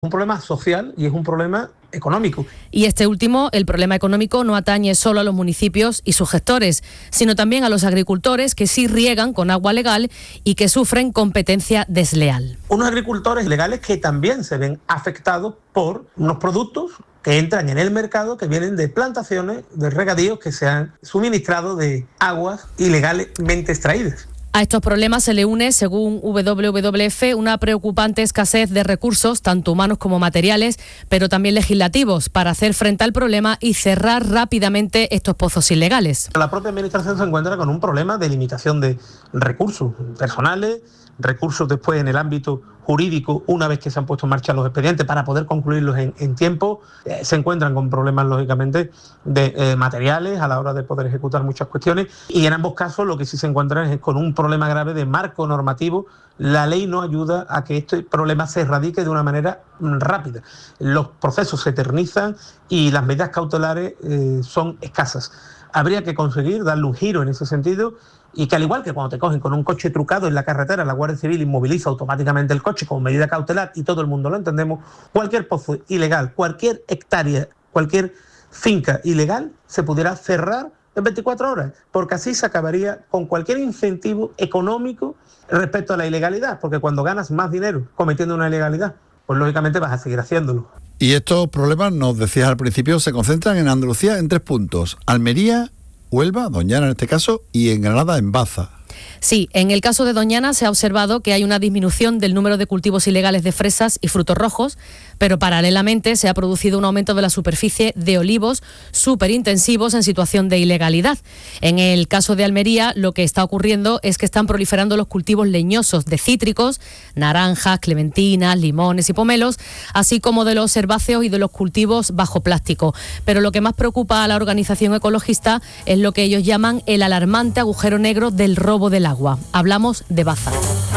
Un problema social y es un problema económico. Y este último, el problema económico, no atañe solo a los municipios y sus gestores, sino también a los agricultores que sí riegan con agua legal y que sufren competencia desleal. Unos agricultores legales que también se ven afectados por unos productos que entran en el mercado que vienen de plantaciones, de regadíos que se han suministrado de aguas ilegalmente extraídas. A estos problemas se le une, según WWF, una preocupante escasez de recursos, tanto humanos como materiales, pero también legislativos, para hacer frente al problema y cerrar rápidamente estos pozos ilegales. La propia administración se encuentra con un problema de limitación de recursos personales, recursos después en el ámbito jurídico, una vez que se han puesto en marcha los expedientes para poder concluirlos en tiempo. Se encuentran con problemas, lógicamente, de materiales a la hora de poder ejecutar muchas cuestiones, y en ambos casos lo que sí se encuentran es con un problema grave de marco normativo. La ley no ayuda a que este problema se erradique de una manera rápida. Los procesos se eternizan y las medidas cautelares son escasas. Habría que conseguir darle un giro en ese sentido, y que al igual que cuando te cogen con un coche trucado en la carretera, la Guardia Civil inmoviliza automáticamente el coche como medida cautelar, y todo el mundo lo entendemos, cualquier pozo ilegal, cualquier hectárea, cualquier finca ilegal se pudiera cerrar en 24 horas, porque así se acabaría con cualquier incentivo económico respecto a la ilegalidad, porque cuando ganas más dinero cometiendo una ilegalidad, pues lógicamente vas a seguir haciéndolo. Y estos problemas, nos decías al principio, se concentran en Andalucía en 3 puntos: Almería, Huelva, Doñana en este caso, y en Granada, en Baza. Sí, en el caso de Doñana se ha observado que hay una disminución del número de cultivos ilegales de fresas y frutos rojos, pero paralelamente se ha producido un aumento de la superficie de olivos superintensivos en situación de ilegalidad. En el caso de Almería, lo que está ocurriendo es que están proliferando los cultivos leñosos de cítricos, naranjas, clementinas, limones y pomelos, así como de los herbáceos y de los cultivos bajo plástico. Pero lo que más preocupa a la organización ecologista es lo que ellos llaman el alarmante agujero negro del robo del agua. Hablamos de Baza.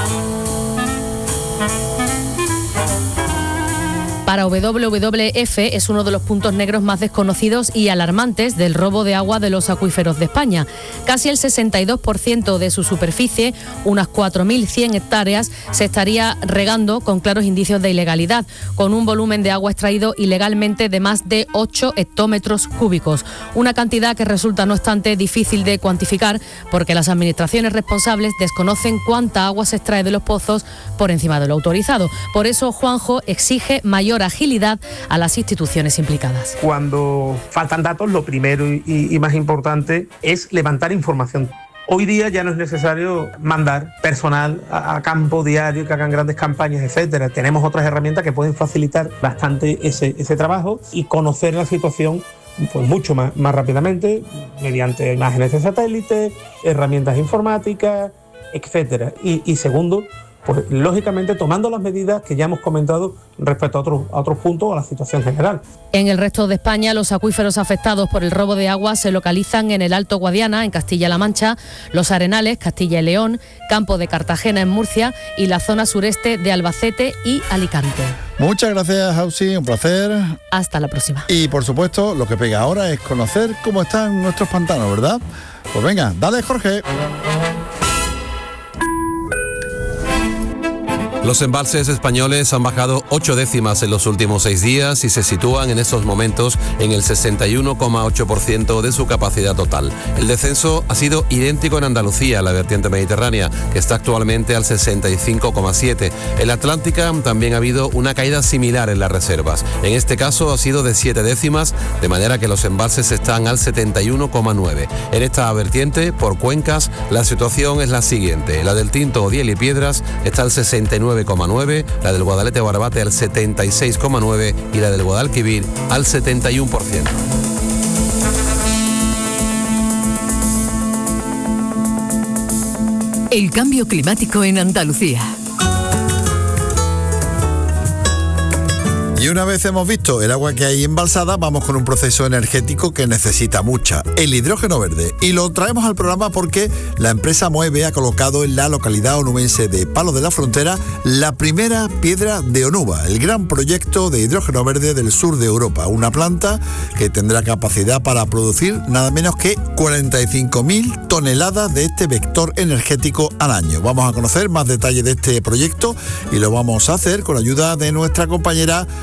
Para WWF es uno de los puntos negros más desconocidos y alarmantes del robo de agua de los acuíferos de España. Casi el 62% de su superficie, unas 4.100 hectáreas, se estaría regando con claros indicios de ilegalidad, con un volumen de agua extraído ilegalmente de más de 8 hectómetros cúbicos. Una cantidad que resulta, no obstante, difícil de cuantificar porque las administraciones responsables desconocen cuánta agua se extrae de los pozos por encima de lo autorizado. Por eso, Juanjo exige mayor agilidad a las instituciones implicadas. Cuando faltan datos, lo primero y más importante es levantar información. Hoy día ya no es necesario mandar personal a campo diario que hagan grandes campañas, etcétera. Tenemos otras herramientas que pueden facilitar bastante ese trabajo y conocer la situación pues mucho más rápidamente, mediante imágenes de satélite, herramientas informáticas, etcétera. Y segundo, pues lógicamente tomando las medidas que ya hemos comentado respecto a otros puntos o a la situación general. En el resto de España, los acuíferos afectados por el robo de agua se localizan en el Alto Guadiana, en Castilla-La Mancha, Los Arenales, Castilla y León, Campo de Cartagena, en Murcia, y la zona sureste de Albacete y Alicante. Muchas gracias, Ausi, un placer. Hasta la próxima. Y por supuesto, lo que pega ahora es conocer cómo están nuestros pantanos, ¿verdad? Pues venga, dale, Jorge. Los embalses españoles han bajado 8 décimas en los últimos 6 días y se sitúan en estos momentos en el 61,8% de su capacidad total. El descenso ha sido idéntico en Andalucía, la vertiente mediterránea, que está actualmente al 65,7%. En la Atlántica también ha habido una caída similar en las reservas. En este caso ha sido de 7 décimas, de manera que los embalses están al 71,9%. En esta vertiente, por cuencas, la situación es la siguiente. La del Tinto, Odiel y Piedras está al 69,9%, la del Guadalete Barbate al 76,9% y la del Guadalquivir al 71%. El cambio climático en Andalucía. Y una vez hemos visto el agua que hay embalsada, vamos con un proceso energético que necesita mucha, el hidrógeno verde. Y lo traemos al programa porque la empresa Moeve ha colocado en la localidad onubense de Palos de la Frontera la primera piedra de Onuba, el gran proyecto de hidrógeno verde del sur de Europa. Una planta que tendrá capacidad para producir nada menos que 45.000 toneladas de este vector energético al año. Vamos a conocer más detalles de este proyecto y lo vamos a hacer con la ayuda de nuestra compañera